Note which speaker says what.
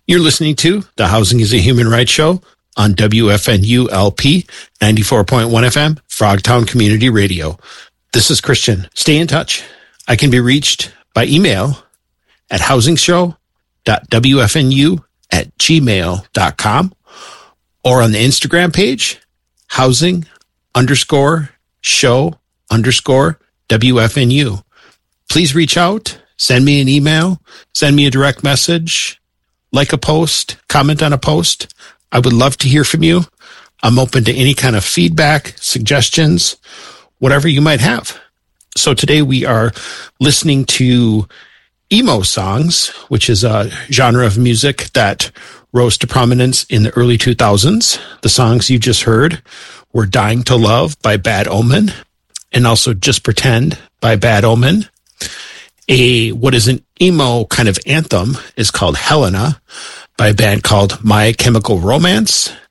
Speaker 1: You're listening to the Housing is a Human Rights Show on WFNU-LP 94.1 FM, Frogtown Community Radio. This is Christian. Stay in touch. I can be reached by email at housingshow.wfnu@gmail.com or on the Instagram page, housing_show_WFNU. Please reach out, send me an email, send me a direct message, like a post, comment on a post. I would love to hear from you. I'm open to any kind of feedback, suggestions, whatever you might have. So today we are listening to emo songs, which is a genre of music that rose to prominence in the early 2000s. The songs you just heard were Dying to Love by Bad Omen and also Just Pretend by Bad Omen. What is an emo kind of anthem is called Helena by a band called My Chemical Romance.